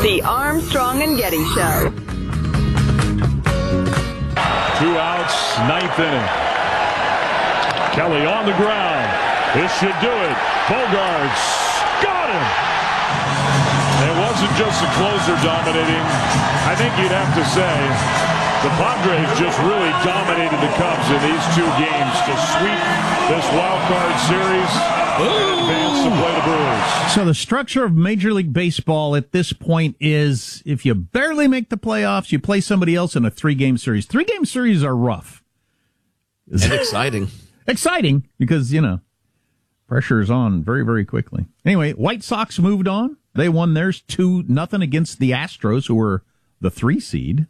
The Armstrong and Getty Show. 2 outs, ninth inning. Kelly on the ground. This should do it. Bogaerts got him. It wasn't just the closer dominating. I think you'd have to say the Padres just really dominated the Cubs in these 2 games to sweep this wild card series. Advance to play the Brewers. So the structure of Major League Baseball at this point is if you barely make the playoffs, you play somebody else in a 3-game series. 3-game series are rough. And exciting. Exciting because, pressure is on very, very quickly. Anyway, White Sox moved on. They won theirs 2-0 against the Astros, who were the 3 seed.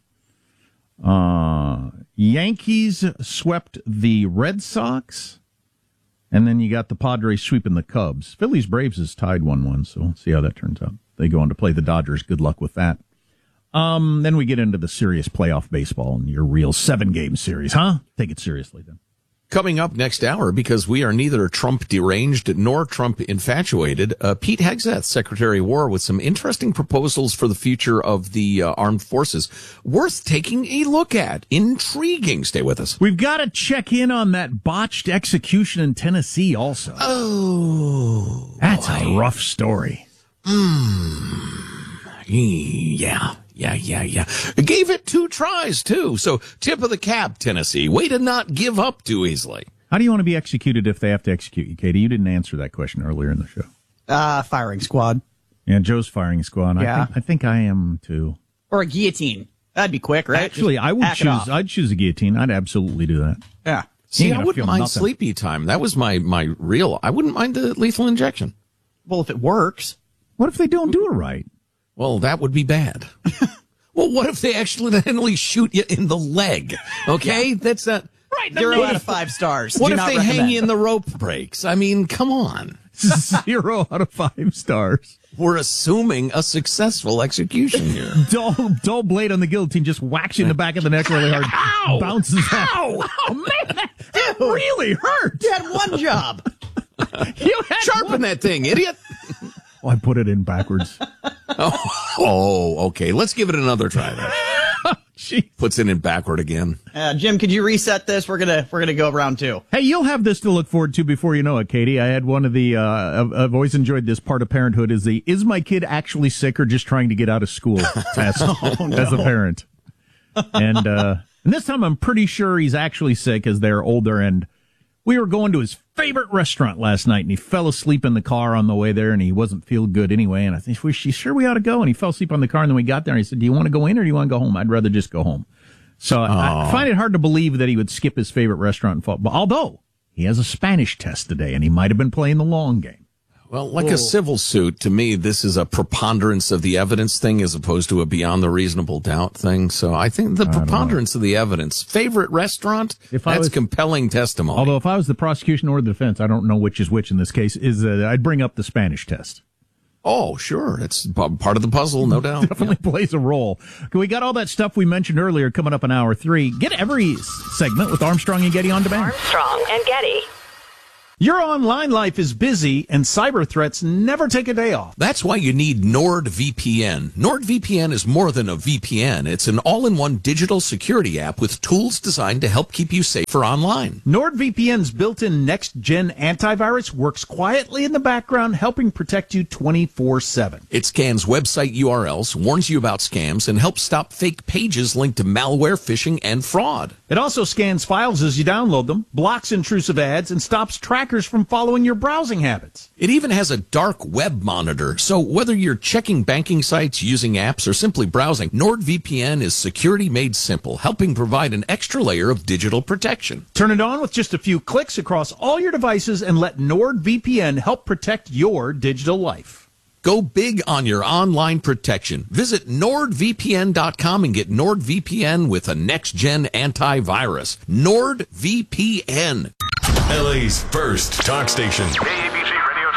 Yankees swept the Red Sox. And then you got the Padres sweeping the Cubs. Phillies Braves is tied 1-1, so we'll see how that turns out. They go on to play the Dodgers. Good luck with that. Then we get into the serious playoff baseball and your real 7-game series, huh? Take it seriously then. Coming up next hour, because we are neither Trump deranged nor Trump infatuated, Pete Hegseth, Secretary of War, with some interesting proposals for the future of the armed forces. Worth taking a look at. Intriguing. Stay with us. We've got to check in on that botched execution in Tennessee also. Oh. That's a rough story. Yeah. Gave it 2 tries, too. So, tip of the cap, Tennessee. Way to not give up too easily. How do you want to be executed if they have to execute you, Katie? You didn't answer that question earlier in the show. Firing squad. Yeah, Joe's firing squad. Yeah. I think I am, too. Or a guillotine. That'd be quick, right? Actually, I'd choose a guillotine. I'd absolutely do that. Yeah. See, I wouldn't mind sleepy time. That was my real. I wouldn't mind the lethal injection. Well, if it works. What if they don't do it right? Well, that would be bad. Well, what if they accidentally shoot you in the leg? Okay, that's not right. 0 out of 5 stars. What if they hang you in the rope breaks? I mean, come on. 0 out of 5 stars. We're assuming a successful execution here. Dull blade on the guillotine just whacks you in the back of the neck really hard. Ow! Bounces off. Ow! Oh, man, that really hurt. You had one job. Sharpen that thing, idiot. Oh, I put it in backwards. Okay. Let's give it another try then. Puts it in backward again. Jim, could you reset this? We're gonna go round 2. Hey, you'll have this to look forward to before you know it, Katie. I had one of the, I've always enjoyed this part of parenthood is my kid actually sick or just trying to get out of school test as a parent. And this time I'm pretty sure he's actually sick as they're older, and we were going to his favorite restaurant last night, and he fell asleep in the car on the way there, and he wasn't feeling good anyway. And I think, sure we ought to go? And he fell asleep on the car, and then we got there, and he said, do you want to go in or do you want to go home? I'd rather just go home. So I find it hard to believe that he would skip his favorite restaurant and fall. Although he has a Spanish test today, and he might have been playing the long game. Well, like a civil suit, to me, this is a preponderance of the evidence thing as opposed to a beyond the reasonable doubt thing. So I think the preponderance of the evidence. Favorite restaurant? That's compelling testimony. Although if I was the prosecution or the defense, I don't know which is which in this case, I'd bring up the Spanish test. Oh, sure. It's part of the puzzle, no doubt. Definitely plays a role. Okay, we got all that stuff we mentioned earlier coming up in hour 3. Get every segment with Armstrong and Getty on demand. Armstrong and Getty. Your online life is busy, and cyber threats never take a day off. That's why you need NordVPN. NordVPN is more than a VPN. It's an all-in-one digital security app with tools designed to help keep you safer online. NordVPN's built-in next-gen antivirus works quietly in the background, helping protect you 24/7. It scans website URLs, warns you about scams, and helps stop fake pages linked to malware, phishing, and fraud. It also scans files as you download them, blocks intrusive ads, and stops trackers from following your browsing habits. It even has a dark web monitor, so whether you're checking banking sites, using apps, or simply browsing, NordVPN is security made simple, helping provide an extra layer of digital protection. Turn it on with just a few clicks across all your devices and let NordVPN help protect your digital life. Go big on your online protection. Visit NordVPN.com and get NordVPN with a next-gen antivirus. NordVPN. LA's first talk station. KABC Radio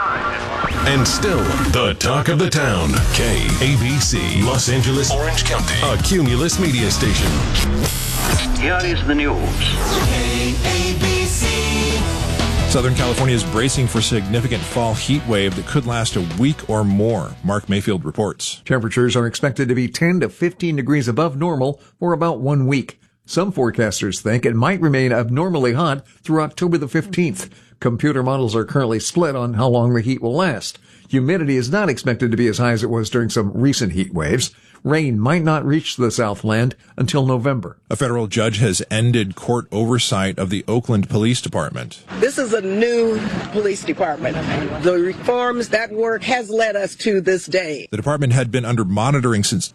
79. And still the talk of the town. KABC, Los Angeles, Orange County. A Cumulus media station. Here is the news. KABC. Southern California is bracing for significant fall heat wave that could last a week or more. Mark Mayfield reports. Temperatures are expected to be 10 to 15 degrees above normal for about 1 week. Some forecasters think it might remain abnormally hot through October the 15th. Computer models are currently split on how long the heat will last. Humidity is not expected to be as high as it was during some recent heat waves. Rain might not reach the Southland until November. A federal judge has ended court oversight of the Oakland Police Department. This is a new police department. The reforms, that work has led us to this day. The department had been under monitoring since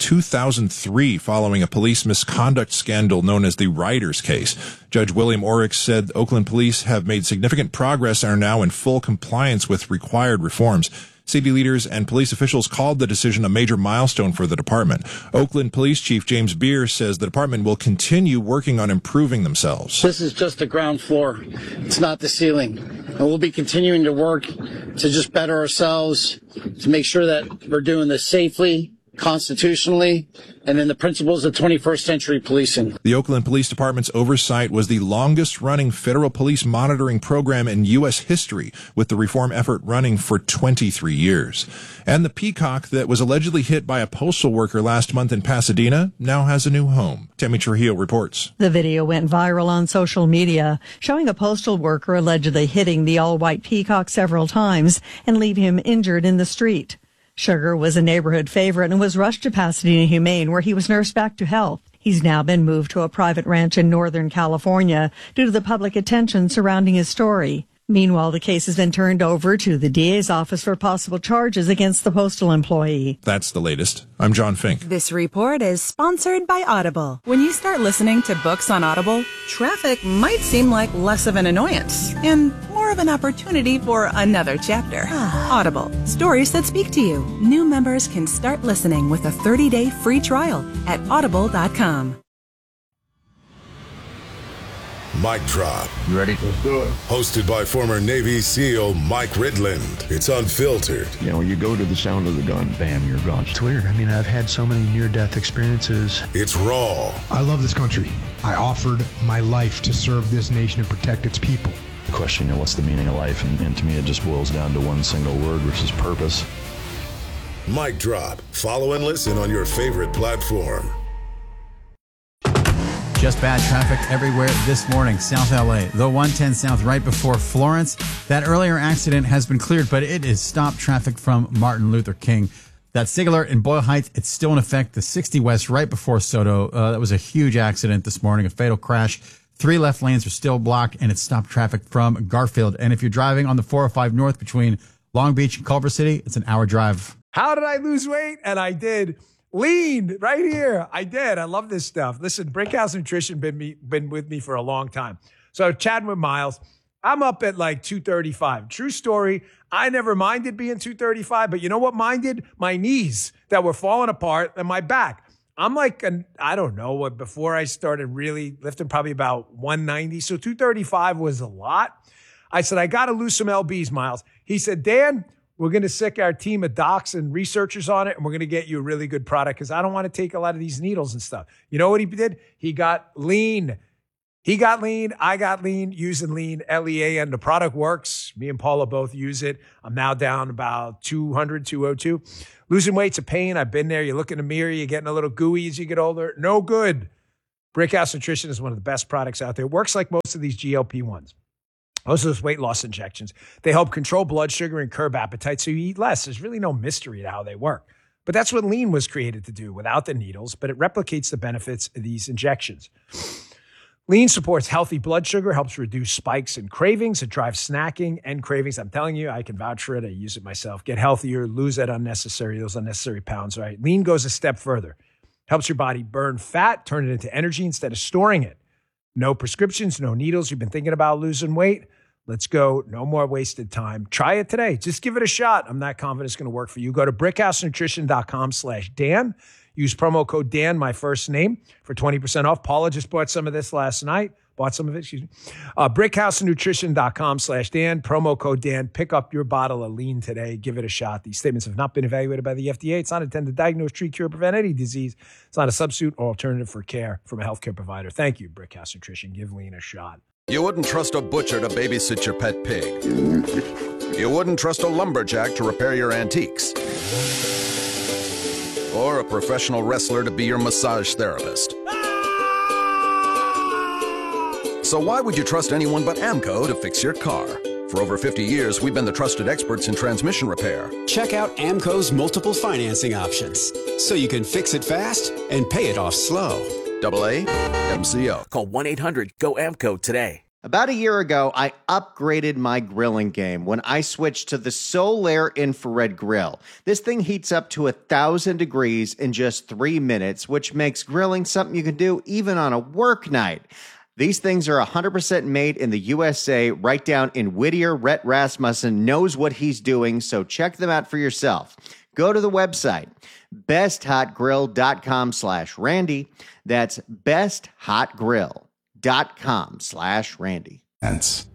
2003 following a police misconduct scandal known as the Riders case. Judge William Oryx said Oakland police have made significant progress and are now in full compliance with required reforms. City leaders and police officials called the decision a major milestone for the department. Oakland Police Chief James Beer says the department will continue working on improving themselves. This is just the ground floor. It's not the ceiling. And we'll be continuing to work to just better ourselves, to make sure that we're doing this safely, constitutionally, and in the principles of 21st century policing. The Oakland Police Department's oversight was the longest-running federal police monitoring program in U.S. history, with the reform effort running for 23 years. And the peacock that was allegedly hit by a postal worker last month in Pasadena now has a new home. Tammy Trujillo reports. The video went viral on social media, showing a postal worker allegedly hitting the all-white peacock several times and leaving him injured in the street. Sugar was a neighborhood favorite and was rushed to Pasadena Humane, where he was nursed back to health. He's now been moved to a private ranch in Northern California due to the public attention surrounding his story. Meanwhile, the case has been turned over to the DA's office for possible charges against the postal employee. That's the latest. I'm John Fink. This report is sponsored by Audible. When you start listening to books on Audible, traffic might seem like less of an annoyance and more of an opportunity for another chapter. Audible, stories that speak to you. New members can start listening with a 30-day free trial at audible.com. Mic Drop. You ready? Let's do it. Hosted by former Navy SEAL Mike Ridland. It's unfiltered. You know, you go to the sound of the gun, bam, you're gone. It's weird. I mean, I've had so many near-death experiences. It's raw. I love this country. I offered my life to serve this nation and protect its people. The question, you know, what's the meaning of life? And to me, it just boils down to one single word, which is purpose. Mic Drop. Follow and listen on your favorite platform. Just bad traffic everywhere this morning. South LA, the 110 South right before Florence. That earlier accident has been cleared, but it is stopped traffic from Martin Luther King. That SIG alert in Boyle Heights, it's still in effect. The 60 West right before Soto. That was a huge accident this morning, a fatal crash. 3 left lanes are still blocked, and it stopped traffic from Garfield. And if you're driving on the 405 North between Long Beach and Culver City, it's an hour drive. How did I lose weight? And I did. Lean right here. I did. I love this stuff. Listen, Brickhouse Nutrition been with me for a long time. So chatting with Miles, I'm up at like 235. True story. I never minded being 235, but you know what minded? My knees that were falling apart and my back. I'm like, I don't know what, before I started really lifting, probably about 190. So 235 was a lot. I said, I got to lose some LBs, Miles. He said, Dan, we're going to sick our team of docs and researchers on it, and we're going to get you a really good product because I don't want to take a lot of these needles and stuff. You know what he did? He got lean. He got lean. I got lean using lean, LEAN. The product works. Me and Paula both use it. I'm now down about 200, 202. Losing weight's a pain. I've been there. You look in the mirror. You're getting a little gooey as you get older. No good. Brickhouse Nutrition is one of the best products out there. It works like most of these GLP-1s. Most of those weight loss injections, they help control blood sugar and curb appetite so you eat less. There's really no mystery to how they work. But that's what lean was created to do without the needles, but it replicates the benefits of these injections. Lean supports healthy blood sugar, helps reduce spikes and cravings. It drives snacking and cravings. I'm telling you, I can vouch for it. I use it myself. Get healthier, lose those unnecessary pounds, right? Lean goes a step further. Helps your body burn fat, turn it into energy instead of storing it. No prescriptions, no needles. You've been thinking about losing weight? Let's go. No more wasted time. Try it today. Just give it a shot. I'm not confident it's going to work for you. Go to brickhousenutrition.com/Dan. Use promo code Dan, my first name, for 20% off. Paula just bought some of this last night. brickhousenutrition.com/Dan. Promo code Dan. Pick up your bottle of lean today. Give it a shot. These statements have not been evaluated by the FDA. It's not intended to diagnose, treat, cure, prevent any disease. It's not a substitute or alternative for care from a healthcare provider. Thank you, Brickhouse Nutrition. Give lean a shot. You wouldn't trust a butcher to babysit your pet pig. You wouldn't trust a lumberjack to repair your antiques. Or a professional wrestler to be your massage therapist. So why would you trust anyone but AMCO to fix your car? For over 50 years, we've been the trusted experts in transmission repair. Check out AMCO's multiple financing options, so you can fix it fast and pay it off slow. AA MCO. Call 1-800-GO-AMCO today. About a year ago, I upgraded my grilling game when I switched to the Solaire infrared grill. This thing heats up to 1,000 degrees in just 3 minutes, which makes grilling something you can do even on a work night. These things are 100% made in the USA, right down in Whittier. Rhett Rasmussen knows what he's doing, so check them out for yourself. Go to the website, besthotgrill.com/Randy. That's besthotgrill.com/Randy.